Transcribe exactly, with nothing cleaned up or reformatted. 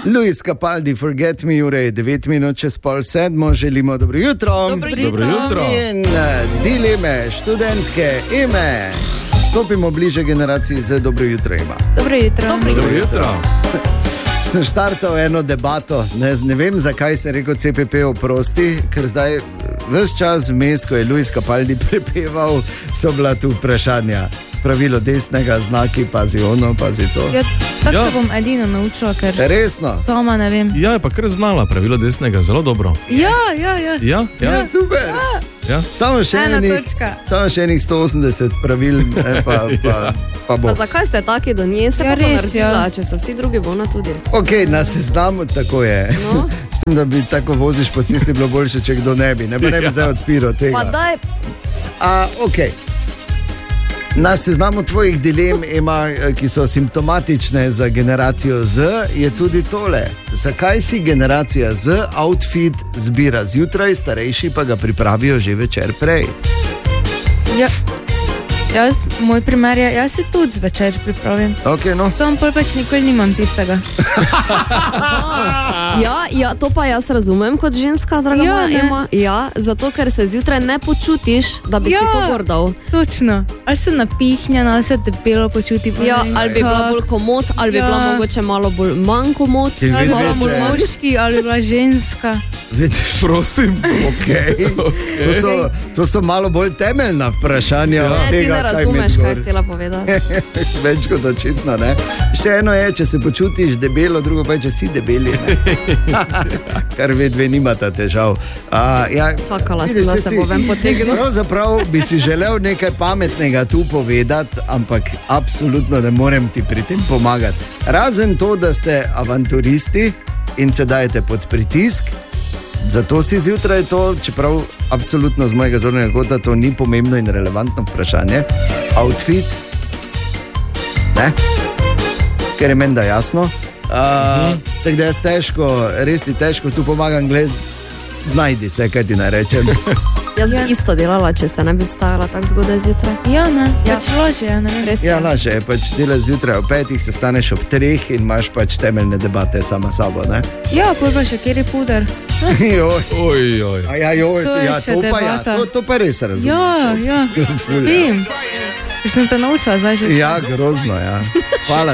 Luis Capaldi, Forget Me, ure je devet minut čez pol sedmo, želimo dobro jutro. Dobro jutro. Dobro jutro. In dileme, študentke, ime. Stopimo bliže generaciji z dobro jutro, ima. Dobro jutro. Dobro, dobro jutro. Sem štartal eno debato, ne, ne vem, zakaj sem rekel C P P oprosti, ker zdaj ves čas vmes, ko je Luis Capaldi prepeval, so bila tu vprašanja. Pravilo desnega, znaki, pazi ono, pazi to. Ja, tako Ja. se bom edino naučila, ker Resno? sama ne vem. Ja, je pa kar znala pravilo desnega, zelo dobro. Ja, ja, ja. Ja, ja, Ja, super. ja. Samo še Ena enih, točka. samo še enih sto osemdeset pravil, ne, pa, pa, pa bo. Pa zakaj ste taki do nje, se Ja, ja, pa res, naredila, ja. če so vsi drugi bona tudi. Ok, na seznamu tako je. No. S tem, da bi tako voziš po cesti, bilo boljše, če kdo ne bi. Ne, pa ne bi Ja. zdaj odpiral tega. Pa daj, A, okay. Na seznamu tvojih dilem, ima, ki so simptomatične za generacijo Z, je tudi tole. Zakaj si generacija Z outfit zbira zjutraj, starejši pa ga pripravijo že večer prej? Ja. Jaz, moj primer je, jaz se tudi zvečer pripravim. Okay, no. Sam pol pač nikoli nimam tistega. ja, ja, to pa jaz razumem kot ženska, draga Ja, moja ne. Ema. Ja, zato ker se zjutraj ne počutiš, da bi Ja. si to gordal. Točno. Ali sem napihnjena, ali se debelo počutim. Ja, ali bi bila bolj komod, ali bi Ja. bila mogoče malo bolj manj komod. In Ali vedve bila bolj se- moški, ali bi bila ženska. Vidiš, Prosim. okay. to, so, to so malo bolj temeljna vprašanja. Ja. od Ne, ti tega, ne kaj razumeš, med kaj gor. je htela povedati. Več kot očitno. Ne? Še eno je, če se počutiš debelo, drugo pa je, če si debeli. ne. Kar ve dve nimata težav. A, ja, Čakala sem, vidiš, da saj se si- bo ven potegnil. Pravzaprav bi si želel nekaj pametnega tu povedati, ampak absolutno ne morem ti pri tem pomagati. Razen to, da ste avanturisti in se dajete pod pritisk. Zato si zjutraj to, čeprav absolutno z mojega zornega kota to ni pomembno in relevantno vprašanje, outfit, ne? Ker je menda jasno. Uh, tako da jaz težko, res ti težko tu pomagam, gled, znajdi se, kaj ti naj rečem. Jaz bi isto delala, če se ne bi vstajala tako zgodaj zjutraj. Ja, ne, Ja. pač lažje, ne vem. Res Ja, je. lažje je, pač delaš zjutraj ob petih, se vstaneš ob treh in imaš pač temeljne debate sama s sabo, ne? Ja, pol pa še kjer je puder. Joj. Oj, oj. A ja, joj, To je ja, še to pa ja, debata. to, to pa res razumem. Ja, ja. Ful, ja. Vem. Ker sem te naučila zdaj že. Ja, grozno, ja. Hvala